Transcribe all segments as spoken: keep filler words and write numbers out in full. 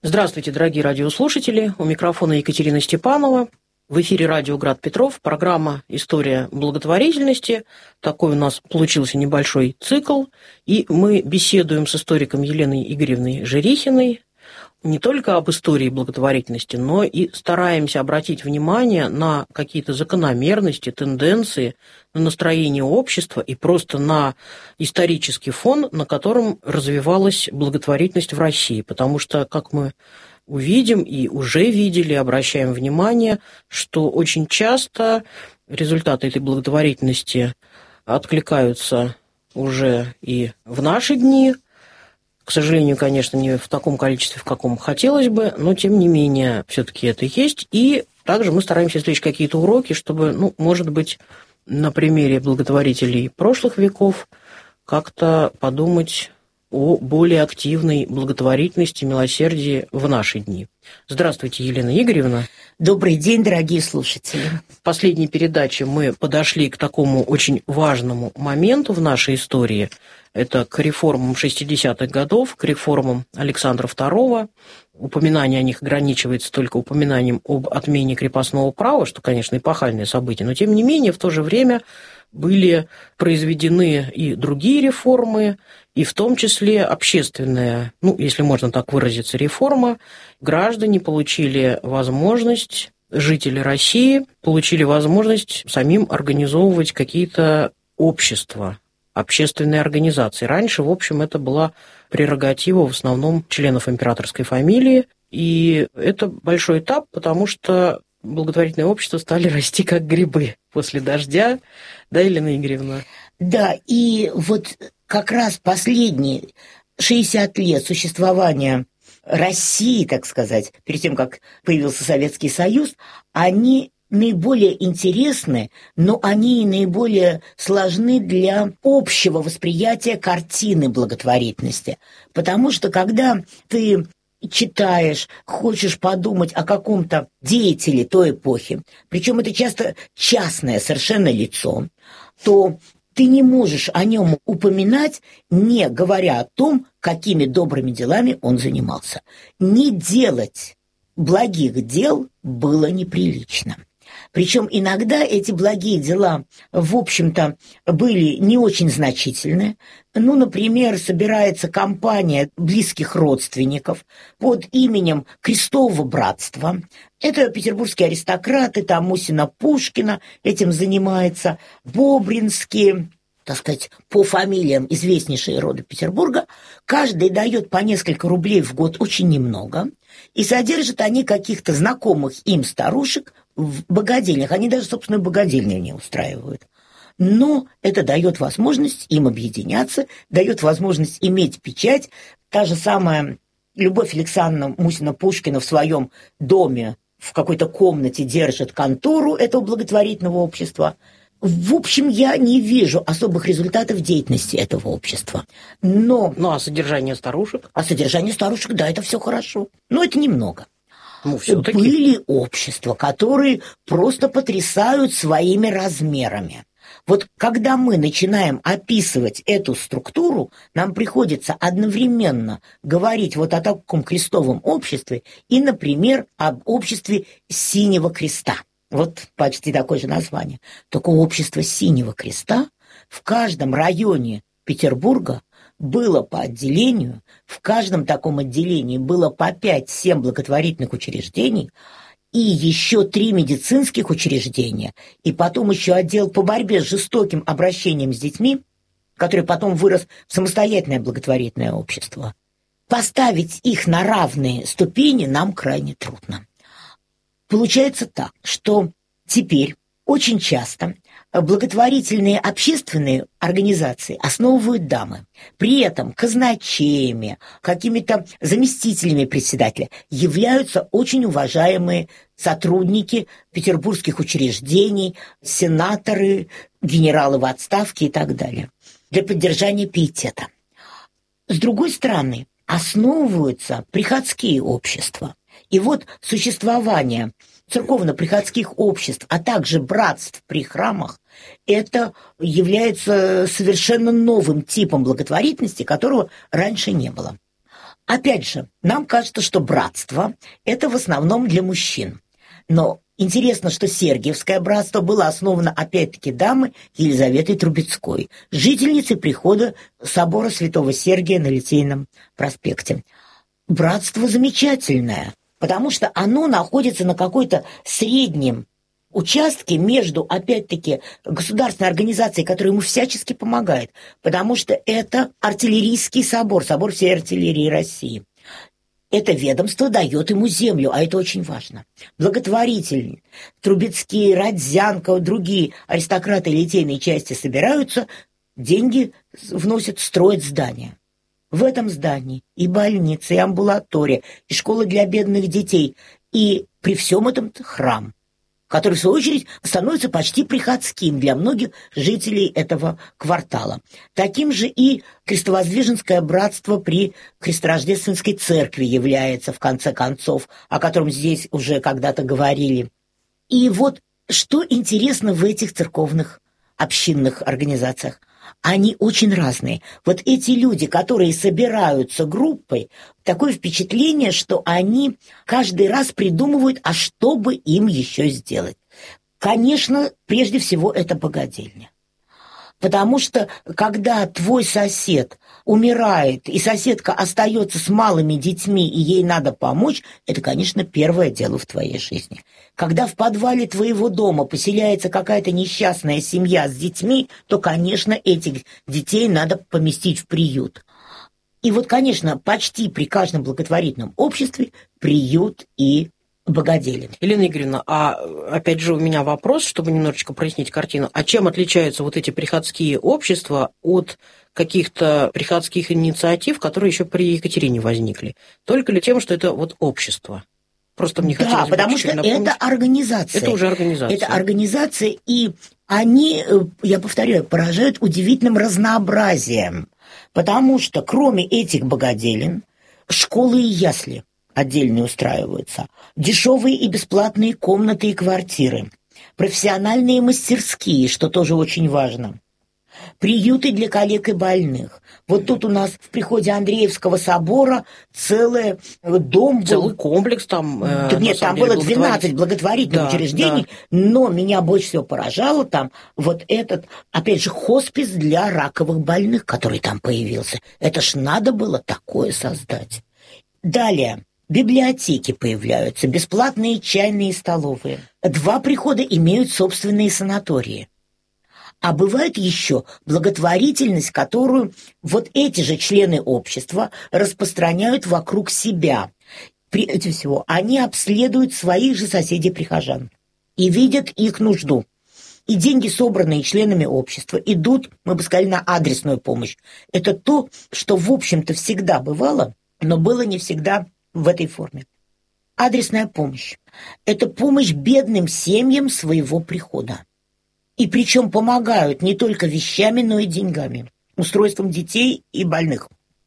Здравствуйте, дорогие радиослушатели. У микрофона Екатерина Степанова. В эфире радио «Град Петров», программа «История благотворительности». Такой у нас получился небольшой цикл. И мы беседуем с историком Еленой Игоревной Жерихиной не только об истории благотворительности, но и стараемся обратить внимание на какие-то закономерности, тенденции, на настроение общества и просто на исторический фон, на котором развивалась благотворительность в России. Потому что, как мы увидим и уже видели, обращаем внимание, что очень часто результаты этой благотворительности откликаются уже и в наши дни. К сожалению, конечно, не в таком количестве, в каком хотелось бы, но, тем не менее, все-таки это есть. И также мы стараемся извлечь какие-то уроки, чтобы, ну, может быть, на примере благотворителей прошлых веков как-то подумать о более активной благотворительности, милосердии в наши дни. Здравствуйте, Елена Игоревна. Добрый день, дорогие слушатели. В последней передаче мы подошли к такому очень важному моменту в нашей истории. Это к реформам шестидесятых годов, к реформам Александра второго. Упоминание о них ограничивается только упоминанием об отмене крепостного права, что, конечно, эпохальное событие, но, тем не менее, в то же время были произведены и другие реформы, и в том числе общественная, ну, если можно так выразиться, реформа. Граждане получили возможность, жители России получили возможность самим организовывать какие-то общества, общественные организации. Раньше, в общем, это была прерогатива в основном членов императорской фамилии, и это большой этап, потому что благотворительные общества стали расти как грибы после дождя, да, Елена Игоревна? Да, и вот как раз последние шестьдесят лет существования России, так сказать, перед тем, как появился Советский Союз, они наиболее интересны, но они и наиболее сложны для общего восприятия картины благотворительности. Потому что когда ты читаешь, хочешь подумать о каком-то деятеле той эпохи, причем это часто частное совершенно лицо, то ты не можешь о нем упоминать, не говоря о том, какими добрыми делами он занимался. Не делать благих дел было неприлично. Причем иногда эти благие дела, в общем-то, были не очень значительны. Ну, например, собирается компания близких родственников под именем Крестового братства. Это петербургские аристократы, там Мусина Пушкина этим занимается, Бобринские, так сказать, по фамилиям известнейшие роды Петербурга. Каждый дает по несколько рублей в год, очень немного, и содержат они каких-то знакомых им старушек в богадельнях. Они даже, собственно, богадельни не устраивают. Но это дает возможность им объединяться, дает возможность иметь печать. Та же самая Любовь Александровна Мусина-Пушкина в своем доме в какой-то комнате держит контору этого благотворительного общества. В общем, я не вижу особых результатов деятельности этого общества. Но... Ну, а содержание старушек? А содержание старушек, да, это все хорошо. Но это немного. Ну, все-таки. Были общества, которые просто потрясают своими размерами. Вот когда мы начинаем описывать эту структуру, нам приходится одновременно говорить вот о таком крестовом обществе и, например, об обществе Синего Креста. Вот почти такое же название. Только общество Синего Креста в каждом районе Петербурга было по отделению, в каждом таком отделении было по пять-семь благотворительных учреждений и еще три медицинских учреждения, и потом еще отдел по борьбе с жестоким обращением с детьми, который потом вырос в самостоятельное благотворительное общество. Поставить их на равные ступени нам крайне трудно. Получается так, что теперь очень часто благотворительные общественные организации основывают дамы. При этом казначеями, какими-то заместителями председателя являются очень уважаемые сотрудники петербургских учреждений, сенаторы, генералы в отставке и так далее, для поддержания пиетета. С другой стороны, основываются приходские общества. И вот существование церковно-приходских обществ, а также братств при храмах, это является совершенно новым типом благотворительности, которого раньше не было. Опять же, нам кажется, что братство – это в основном для мужчин. Но интересно, что Сергиевское братство было основано опять-таки дамой Елизаветой Трубецкой, жительницей прихода собора Святого Сергия на Литейном проспекте. Братство замечательное, потому что оно находится на какой-то среднем участке между, опять-таки, государственной организацией, которая ему всячески помогает, потому что это артиллерийский собор, собор всей артиллерии России. Это ведомство дает ему землю, а это очень важно. Благотворительные, Трубецкие, Родзянко, другие аристократы литейной части собираются, деньги вносят, строят здания. В этом здании и больница, и амбулатория, и школа для бедных детей, и при всем этом храм, который, в свою очередь, становится почти приходским для многих жителей этого квартала. Таким же и Крестовоздвиженское братство при Христорождественской церкви является, в конце концов, о котором здесь уже когда-то говорили. И вот что интересно в этих церковных общинных организациях. Они очень разные. Вот эти люди, которые собираются группой, такое впечатление, что они каждый раз придумывают, а что бы им еще сделать. Конечно, прежде всего, это богадельня. Потому что, когда твой сосед умирает, и соседка остается с малыми детьми, и ей надо помочь, это, конечно, первое дело в твоей жизни. Когда в подвале твоего дома поселяется какая-то несчастная семья с детьми, то, конечно, этих детей надо поместить в приют. И вот, конечно, почти при каждом благотворительном обществе приют и богоделен. Елена Игоревна, а опять же у меня вопрос, чтобы немножечко прояснить картину. А чем отличаются вот эти приходские общества от каких-то приходских инициатив, которые еще при Екатерине возникли? Только ли тем, что это вот общество? Просто мне да, хотелось бы потому что напомнить. Это организация. Это уже организация. Это организация, и они, я повторяю, поражают удивительным разнообразием. Потому что кроме этих богоделен, школы и ясли отдельные устраиваются, дешевые и бесплатные комнаты и квартиры, профессиональные мастерские, что тоже очень важно, приюты для коллег и больных. Вот тут у нас в приходе Андреевского собора целый дом был. Целый комплекс там. Э, Нет, там деле, было двенадцать благотворительных да, учреждений, да. Но меня больше всего поражало там вот этот, опять же, хоспис для раковых больных, который там появился. Это ж надо было такое создать. Далее. Библиотеки появляются, бесплатные чайные и столовые. Два прихода имеют собственные санатории. А бывает еще благотворительность, которую вот эти же члены общества распространяют вокруг себя. Прежде всего, они обследуют своих же соседей-прихожан и видят их нужду. И деньги, собранные членами общества, идут, мы бы сказали, на адресную помощь. Это то, что, в общем-то, всегда бывало, но было не всегда в этой форме. Адресная помощь – это помощь бедным семьям своего прихода. И причем помогают не только вещами, но и деньгами, устройством детей и больных.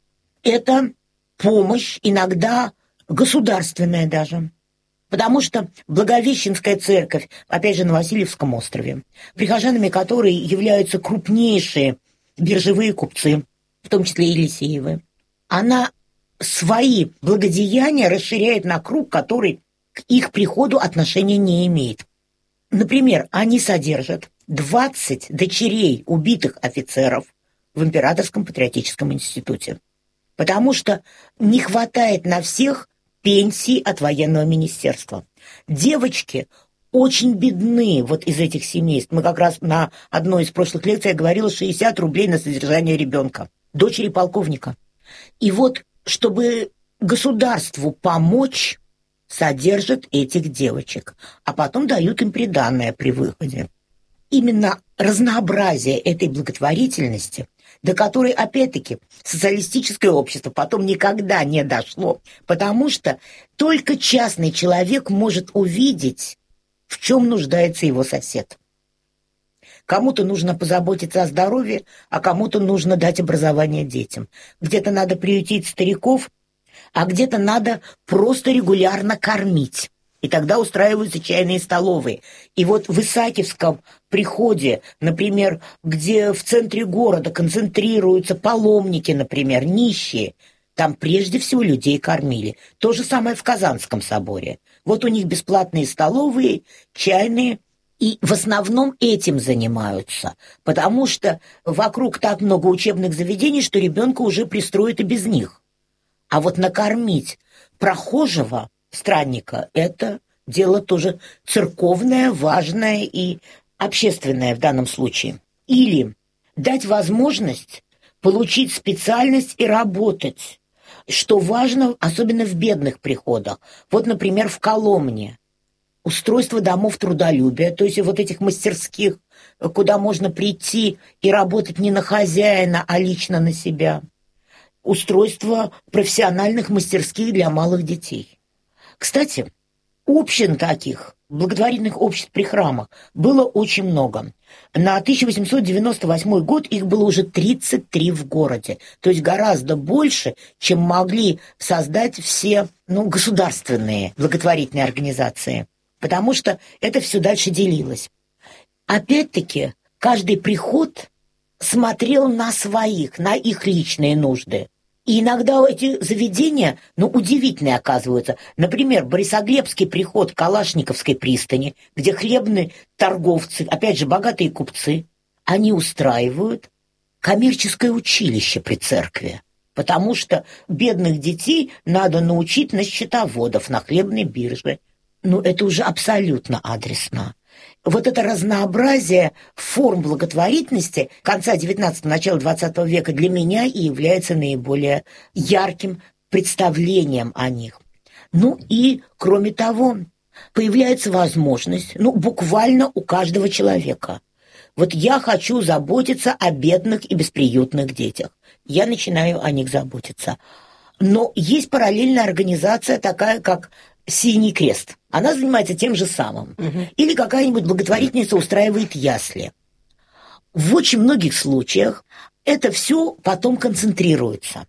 Это помощь иногда государственная даже. Потому что Благовещенская церковь, опять же, на Васильевском острове, прихожанами которой являются крупнейшие биржевые купцы, в том числе и Елисеевы, она свои благодеяния расширяет на круг, который к их приходу отношения не имеет. Например, они содержат двадцать дочерей убитых офицеров в Императорском патриотическом институте, потому что не хватает на всех пенсий от военного министерства. Девочки очень бедны вот из этих семейств. Мы как раз на одной из прошлых лекций я говорила шестьдесят рублей на содержание ребенка, дочери полковника. И вот чтобы государству помочь, содержат этих девочек, а потом дают им приданое при выходе. Именно разнообразие этой благотворительности, до которой, опять-таки, социалистическое общество потом никогда не дошло, потому что только частный человек может увидеть, в чем нуждается его сосед. Кому-то нужно позаботиться о здоровье, а кому-то нужно дать образование детям. Где-то надо приютить стариков, а где-то надо просто регулярно кормить. И тогда устраиваются чайные столовые. И вот в Исаакиевском приходе, например, где в центре города концентрируются паломники, например, нищие, Там прежде всего людей кормили. То же самое в Казанском соборе. Вот у них бесплатные столовые, чайные, и в основном этим занимаются, потому что вокруг так много учебных заведений, что ребенка уже пристроят и без них. А вот накормить прохожего странника – это дело тоже церковное, важное и общественное в данном случае. Или дать возможность получить специальность и работать, что важно, особенно в бедных приходах. Вот, например, в Коломне. Устройство домов трудолюбия, то есть вот этих мастерских, куда можно прийти и работать не на хозяина, а лично на себя. Устройство профессиональных мастерских для малых детей. Кстати, общин таких, благотворительных обществ при храмах, было очень много. На тысяча восемьсот девяносто восьмой год их было уже тридцать три в городе, то есть гораздо больше, чем могли создать все ну, государственные благотворительные организации. Потому что это все дальше делилось. Опять-таки, каждый приход смотрел на своих, на их личные нужды. И иногда эти заведения, ну, удивительные оказываются. Например, Борисоглебский приход Калашниковской пристани, где хлебные торговцы, опять же, богатые купцы, они устраивают коммерческое училище при церкви. Потому что бедных детей надо научить на счетоводов, на хлебной бирже. Ну, это уже абсолютно адресно. Вот это разнообразие форм благотворительности конца девятнадцатого, начала двадцатого века для меня и является наиболее ярким представлением о них. Ну и, кроме того, появляется возможность, ну, буквально у каждого человека. Вот я хочу заботиться о бедных и бесприютных детях. Я начинаю о них заботиться. Но есть параллельная организация такая, как «Синий крест». Она занимается тем же самым. Угу. Или какая-нибудь благотворительница устраивает ясли. В очень многих случаях это все потом концентрируется.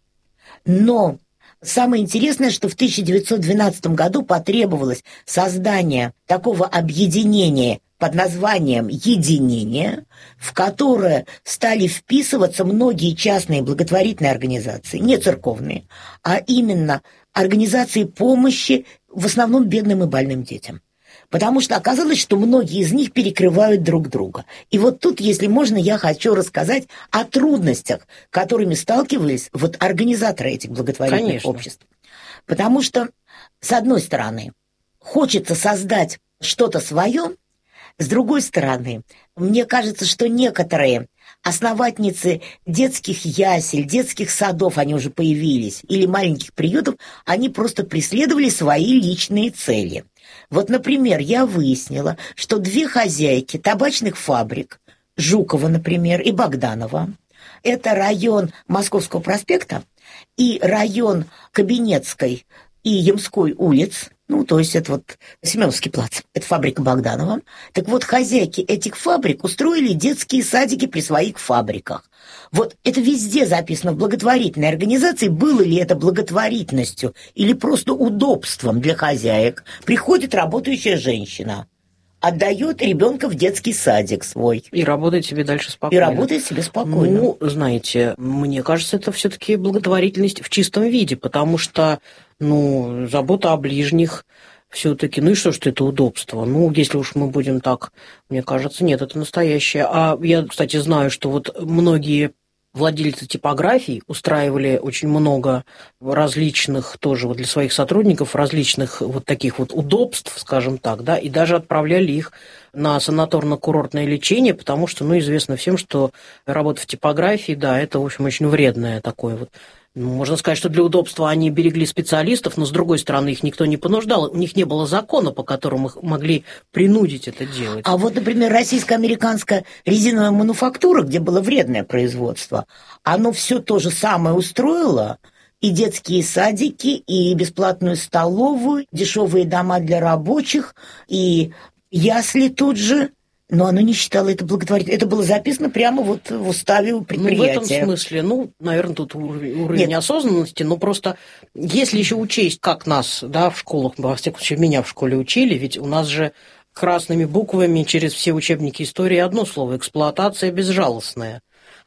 Но самое интересное, что в тысяча девятьсот двенадцатом году потребовалось создание такого объединения под названием «Единение», в которое стали вписываться многие частные благотворительные организации, не церковные, а именно организации помощи в основном бедным и больным детям. Потому что оказалось, что многие из них перекрывают друг друга. И вот тут, если можно, я хочу рассказать о трудностях, которыми сталкивались вот организаторы этих благотворительных Конечно. обществ. Потому что, с одной стороны, хочется создать что-то свое, с другой стороны, мне кажется, что некоторые основательницы детских ясель, детских садов, они уже появились, или маленьких приютов, они просто преследовали свои личные цели. Вот, например, я выяснила, что две хозяйки табачных фабрик, Жукова, например, и Богданова, это район Московского проспекта и район Кабинетской и Ямской улиц, ну, то есть это вот Семеновский плац, это фабрика Богданова. Так вот, хозяйки этих фабрик устроили детские садики при своих фабриках. Вот это везде записано в благотворительной организации. Было ли это благотворительностью или просто удобством для хозяек? Приходит работающая женщина, отдает ребенка в детский садик свой. И работает себе дальше спокойно. И работает себе спокойно. Ну, знаете, мне кажется, это все-таки благотворительность в чистом виде, потому что, ну, забота о ближних все-таки, ну и что ж это удобство? Ну, если уж мы будем так, мне кажется, нет, это настоящее. А я, кстати, знаю, что вот многие владельцы типографий устраивали очень много различных тоже вот для своих сотрудников различных вот таких вот удобств, скажем так, да, и даже отправляли их на санаторно-курортное лечение, потому что, ну, известно всем, что работа в типографии, да, это, в общем, очень вредное такое вот. Ну, можно сказать, что для удобства они берегли специалистов, но, с другой стороны, их никто не понуждал. У них не было закона, по которому их могли принудить это делать. А вот, например, российско-американская резиновая мануфактура, где было вредное производство, оно все то же самое устроило. И детские садики, и бесплатную столовую, дешевые дома для рабочих, и ясли тут же. Но оно не считало это благотворительным. Это было записано прямо вот в уставе у предприятия. Ну, в этом смысле, ну, наверное, тут уровень, уровень неосознанности, но просто если еще учесть, как нас, да, в школах, во всяком случае, меня в школе учили, ведь у нас же красными буквами через все учебники истории одно слово – эксплуатация безжалостная.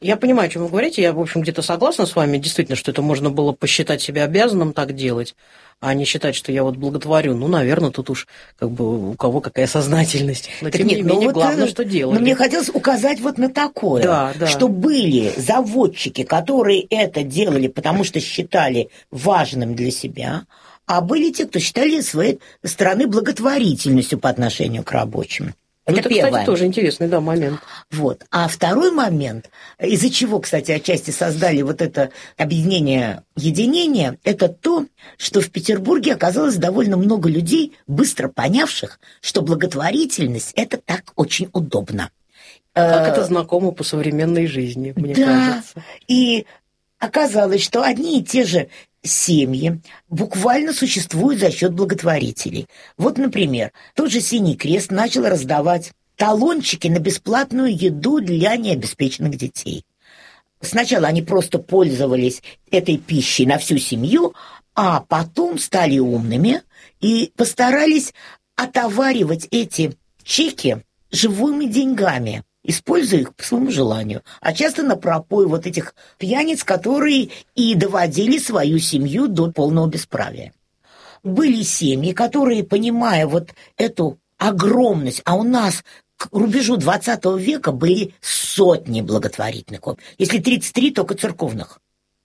Я понимаю, о чем вы говорите. Я, в общем, где-то согласна с вами. Действительно, что это можно было посчитать себя обязанным так делать, а не считать, что я вот благотворю. Ну, наверное, тут уж как бы у кого какая сознательность. Но, так тем нет, не менее, вот главное, что делали. Но мне хотелось указать вот на такое, да, да. что были заводчики, которые это делали, потому что считали важным для себя, а были те, кто считали своей стороны благотворительностью по отношению к рабочим. Это, это первое. Кстати, тоже интересный, да, момент. Вот. А второй момент, из-за чего, кстати, отчасти создали вот это объединение, единение, это то, что в Петербурге оказалось довольно много людей, быстро понявших, что благотворительность – это так очень удобно. Как это знакомо по современной жизни, мне да, кажется. И оказалось, что одни и те же семьи буквально существуют за счет благотворителей. Вот, например, тот же Синий Крест начал раздавать талончики на бесплатную еду для необеспеченных детей. Сначала они просто пользовались этой пищей на всю семью, а потом стали умными и постарались отоваривать эти чеки живыми деньгами, используя их по своему желанию, а часто на пропой вот этих пьяниц, которые и доводили свою семью до полного бесправия. Были семьи, которые, понимая вот эту огромность, а у нас к рубежу двадцатого века были сотни благотворительных, если тридцать три только церковных.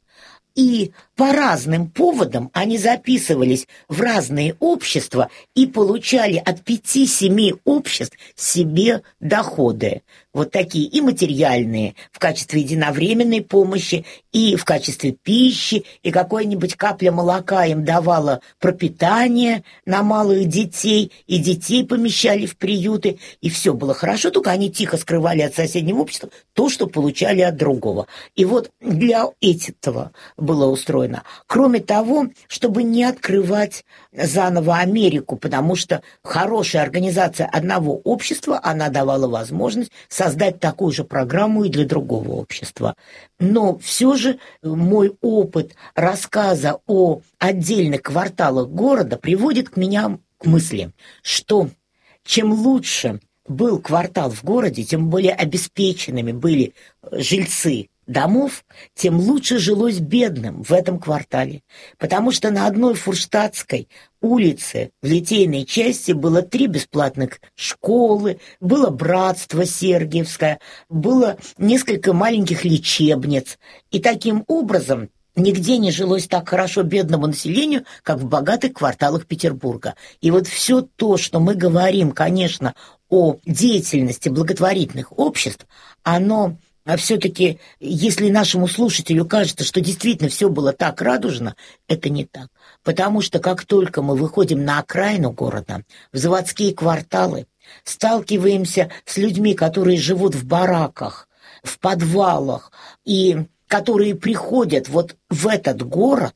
И по разным поводам они записывались в разные общества и получали от пяти-семи обществ себе доходы. Вот такие и материальные в качестве единовременной помощи, и в качестве пищи, и какая-нибудь капля молока им давала пропитание на малых детей, и детей помещали в приюты, и все было хорошо, только они тихо скрывали от соседнего общества то, что получали от другого. И вот для этого было устроено. Кроме того, чтобы не открывать заново Америку, потому что хорошая организация одного общества, она давала возможность создать такую же программу и для другого общества. Но все же мой опыт рассказа о отдельных кварталах города приводит к меня к мысли, что чем лучше был квартал в городе, тем более обеспеченными были жильцы домов, тем лучше жилось бедным в этом квартале. Потому что на одной Фурштадтской улице в Литейной части было три бесплатных школы, было братство Сергиевское, было несколько маленьких лечебниц. И таким образом нигде не жилось так хорошо бедному населению, как в богатых кварталах Петербурга. И вот все то, что мы говорим, конечно, о деятельности благотворительных обществ, оно... А все-таки, если нашему слушателю кажется, что действительно все было так радужно, это не так. Потому что как только мы выходим на окраину города, в заводские кварталы, сталкиваемся с людьми, которые живут в бараках, в подвалах, и которые приходят вот в этот город,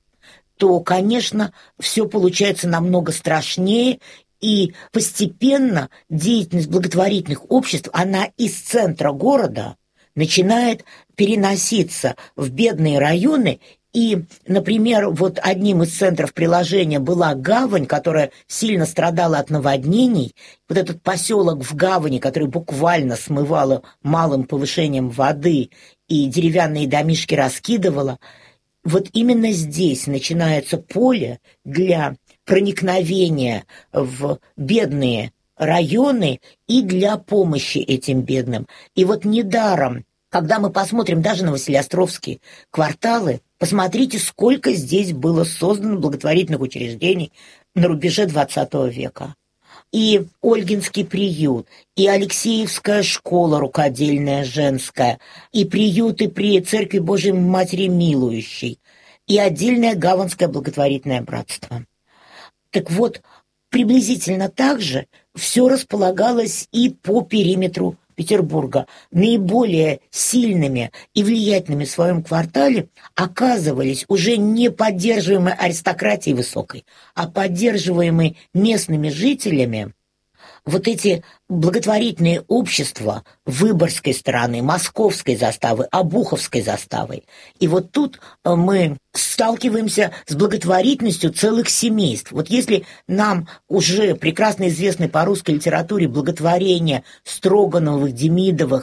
то, конечно, все получается намного страшнее. И постепенно деятельность благотворительных обществ, она из центра города начинает переноситься в бедные районы. И, например, вот одним из центров приложения была Гавань, которая сильно страдала от наводнений. Вот этот поселок в Гавани, который буквально смывало малым повышением воды и деревянные домишки раскидывало, вот именно здесь начинается поле для проникновения в бедные районы и для помощи этим бедным. И вот недаром, когда мы посмотрим даже на Василеостровские кварталы, посмотрите, сколько здесь было создано благотворительных учреждений на рубеже двадцатого века. И Ольгинский приют, и Алексеевская школа рукодельная женская, и приюты при Церкви Божией Матери Милующей, и отдельное Гаванское благотворительное братство. Так вот, приблизительно так же все располагалось и по периметру Петербурга. Наиболее сильными и влиятельными в своем квартале оказывались уже не поддерживаемые аристократией высокой, а поддерживаемые местными жителями вот эти благотворительные общества Выборгской стороны, Московской заставы, Обуховской заставы. И вот тут мы сталкиваемся с благотворительностью целых семейств. Вот если нам уже прекрасно известны по русской литературе благотворения Строгановых, Демидовых,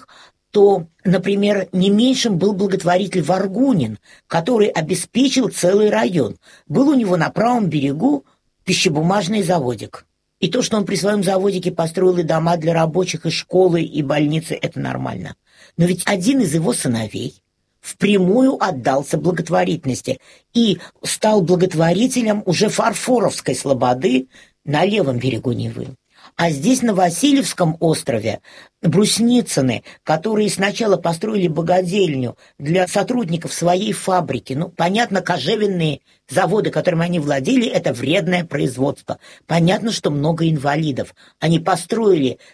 то, например, не меньшим был благотворитель Варгунин, который обеспечил целый район. Был у него на правом берегу пищебумажный заводик. И то, что он при своем заводике построил и дома для рабочих, и школы, и больницы, это нормально. Но ведь один из его сыновей впрямую отдался благотворительности и стал благотворителем уже Фарфоровской слободы на левом берегу Невы. А здесь, на Васильевском острове, Брусницыны, которые сначала построили богадельню для сотрудников своей фабрики, ну, понятно, кожевенные заводы, которыми они владели, это вредное производство. Понятно, что много инвалидов. Они построили